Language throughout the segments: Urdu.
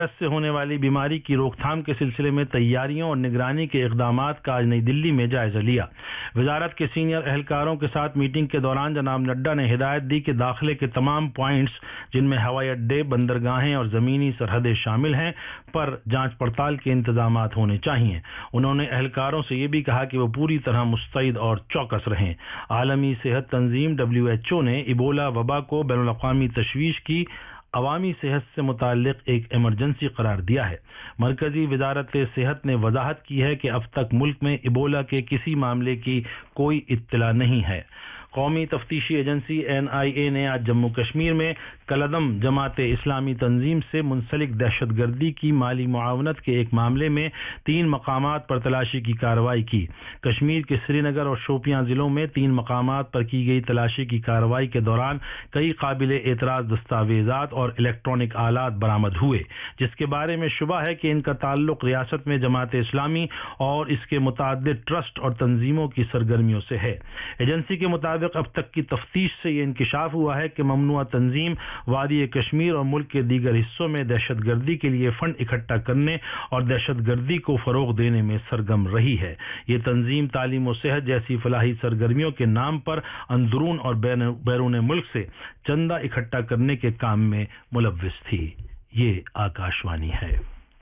سے ہونے والی بیماری کی روک تھام کے سلسلے میں تیاریوں اور نگرانی کے اقدامات کا آج نئی دلی میں جائزہ لیا۔ وزارت کے سینئر اہلکاروں کے ساتھ میٹنگ کے دوران جناب نڈا نے ہدایت دی کہ داخلے کے تمام پوائنٹس جن میں ہوائی اڈے، بندرگاہیں اور زمینی سرحدیں شامل ہیں پر جانچ پڑتال کے انتظامات ہونے چاہیے۔ انہوں نے اہلکاروں سے یہ بھی کہا کہ وہ پوری طرح مستعد اور چوکس رہیں۔ عالمی صحت تنظیم WHO نے ایبولا وبا کو بین الاقوامی تشویش کی عوامی صحت سے متعلق ایک ایمرجنسی قرار دیا ہے۔ مرکزی وزارت صحت نے وضاحت کی ہے کہ اب تک ملک میں ایبولا کے کسی معاملے کی کوئی اطلاع نہیں ہے۔ قومی تفتیشی ایجنسی NIA نے آج جموں کشمیر میں کالعدم جماعت اسلامی تنظیم سے منسلک دہشت گردی کی مالی معاونت کے ایک معاملے میں 3 مقامات پر تلاشی کی کارروائی کی۔ کشمیر کے سری نگر اور شوپیاں ضلعوں میں 3 مقامات پر کی گئی تلاشی کی کارروائی کے دوران کئی قابل اعتراض دستاویزات اور الیکٹرانک آلات برآمد ہوئے، جس کے بارے میں شبہ ہے کہ ان کا تعلق ریاست میں جماعت اسلامی اور اس کے متعدد ٹرسٹ اور تنظیموں کی سرگرمیوں سے ہے۔ ایجنسی کے مطابق اب تک کی تفتیش سے یہ انکشاف ہوا ہے کہ ممنوعہ تنظیم وادی کشمیر اور ملک کے دیگر حصوں میں دہشت گردی کے لیے فنڈ اکٹھا کرنے اور دہشت گردی کو فروغ دینے میں سرگرم رہی ہے۔ یہ تنظیم تعلیم و صحت جیسی فلاحی سرگرمیوں کے نام پر اندرون اور بیرون ملک سے چندہ اکٹھا کرنے کے کام میں ملوث تھی۔ یہ آکاشوانی ہے۔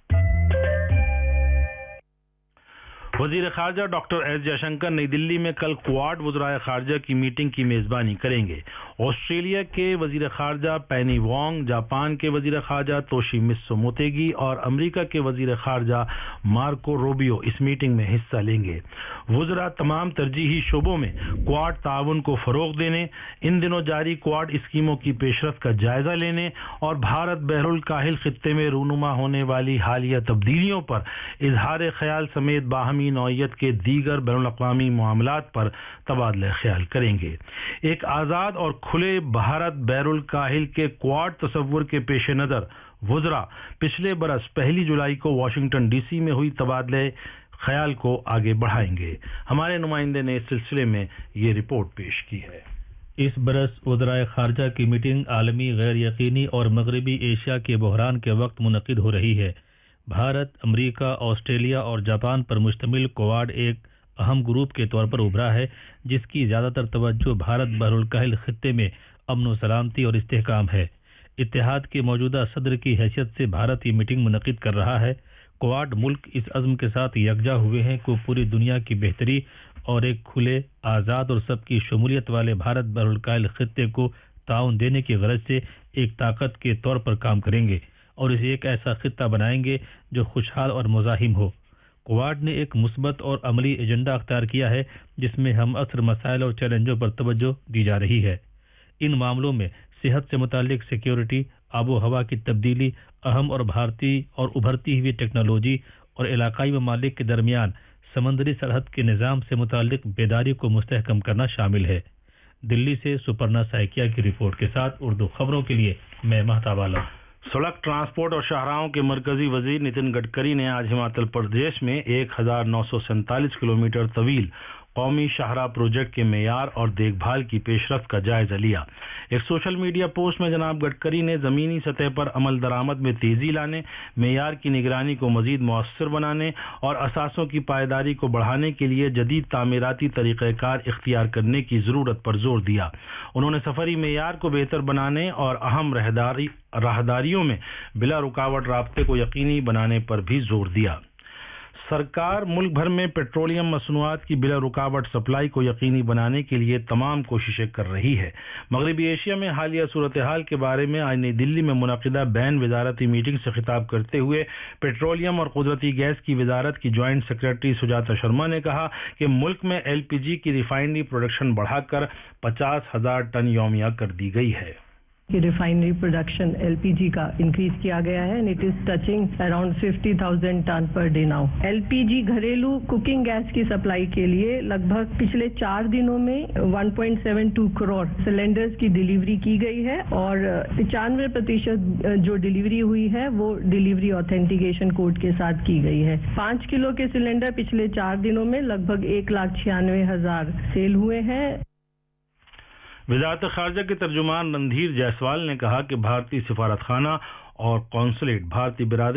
وزیر خارجہ ڈاکٹر ایس جے شنکر نئی دلی میں کل کوواڈ وزرائے خارجہ کی میٹنگ کی میزبانی کریں گے۔ آسٹریلیا کے وزیر خارجہ پینی وانگ، جاپان کے وزیر خارجہ توشیمتسو موتیگی اور امریکہ کے وزیر خارجہ مارکو روبیو اس میٹنگ میں حصہ لیں گے۔ وزراء تمام ترجیحی شعبوں میں کوواڈ تعاون کو فروغ دینے، ان دنوں جاری کوواڈ اسکیموں کی پیش رفت کا جائزہ لینے اور بھارت بحر الکاہل خطے میں رونما ہونے والی حالیہ تبدیلیوں پر اظہار خیال سمیت باہمی نوعیت کے دیگر بین الاقوامی معاملات پر تبادلہ خیال کریں گے۔ ایک آزاد اور کھلے بھارت بحر الکاہل کے کوواڈ تصور کے پیش نظر وزراء پچھلے برس 1 جولائی کو واشنگٹن DC میں ہوئی تبادلہ خیال کو آگے بڑھائیں گے۔ ہمارے نمائندے نے اس سلسلے میں یہ رپورٹ پیش کی ہے۔ اس برس وزرائے خارجہ کی میٹنگ عالمی غیر یقینی اور مغربی ایشیا کے بحران کے وقت منعقد ہو رہی ہے۔ بھارت، امریکہ، آسٹریلیا اور جاپان پر مشتمل کوواڈ ایک اہم گروپ کے طور پر ابھرا ہے، جس کی زیادہ تر توجہ بھارت بحر الکاہل خطے میں امن و سلامتی اور استحکام ہے۔ اتحاد کے موجودہ صدر کی حیثیت سے بھارت یہ میٹنگ منعقد کر رہا ہے۔ کوواڈ ملک اس عزم کے ساتھ یکجا ہوئے ہیں کہ پوری دنیا کی بہتری اور ایک کھلے، آزاد اور سب کی شمولیت والے بھارت بحر الکاہل خطے کو تعاون دینے کی غرض سے ایک طاقت کے طور پر کام کریں گے اور اسے ایک ایسا خطہ بنائیں گے جو خوشحال اور مزاحم ہو۔ کوواڈ نے ایک مثبت اور عملی ایجنڈا اختیار کیا ہے جس میں ہم عصر مسائل اور چیلنجوں پر توجہ دی جا رہی ہے۔ ان معاملوں میں صحت سے متعلق سیکیورٹی، آب و ہوا کی تبدیلی، اہم اور بھارتی اور ابھرتی ہوئی ٹیکنالوجی اور علاقائی ممالک کے درمیان سمندری سرحد کے نظام سے متعلق بیداری کو مستحکم کرنا شامل ہے۔ دلی سے سپرنا سائکیا کی رپورٹ کے ساتھ اردو خبروں کے لیے میں مہتاب عالم۔ سڑک ٹرانسپورٹ اور شاہراہوں کے مرکزی وزیر نتن گڈکری نے آج ہماچل پردیش میں 1947 کلومیٹر طویل قومی شاہراہ پروجیکٹ کے معیار اور دیکھ بھال کی پیش رفت کا جائزہ لیا۔ ایک سوشل میڈیا پوسٹ میں جناب گڈکری نے زمینی سطح پر عمل درآمد میں تیزی لانے، معیار کی نگرانی کو مزید مؤثر بنانے اور اثاثوں کی پائیداری کو بڑھانے کے لیے جدید تعمیراتی طریقہ کار اختیار کرنے کی ضرورت پر زور دیا۔ انہوں نے سفری معیار کو بہتر بنانے اور اہم راہداریوں میں بلا رکاوٹ رابطے کو یقینی بنانے پر بھی زور دیا۔ سرکار ملک بھر میں پیٹرولیم مصنوعات کی بلا رکاوٹ سپلائی کو یقینی بنانے کے لیے تمام کوششیں کر رہی ہے۔ مغربی ایشیا میں حالیہ صورتحال کے بارے میں آج نئی دلی میں منعقدہ بین وزارتی میٹنگ سے خطاب کرتے ہوئے پیٹرولیم اور قدرتی گیس کی وزارت کی جوائنٹ سیکرٹری سجاتا شرما نے کہا کہ ملک میں LPG کی ریفائنری پروڈکشن بڑھا کر 50,000 ٹن یومیہ کر دی گئی ہے۔ ریفائنری پروڈکشن LPG کا انکریز کیا گیا ہے and it is touching around 50,000 ton per day now. LPG گھریلو کوکنگ گیس کی سپلائی کے لیے لگ بھگ پچھلے 4 دنوں میں 1.72 کروڑ سلنڈرز کی ڈیلیوری کی گئی ہے اور 95% جو ڈیلیوری ہوئی ہے وہ ڈیلیوری آتھینٹیکیشن کوڈ کے ساتھ کی گئی ہے۔ 5 کلو کے سلنڈر پچھلے 4 دنوں میں لگ بھگ 1,96,000 سیل ہوئے ہیں۔ وزارت خارجہ کے ترجمان رندھیر جیسوال نے کہا کہ بھارتی سفارت خانہ और कॉन्सुलेट भारतीय बिरादरी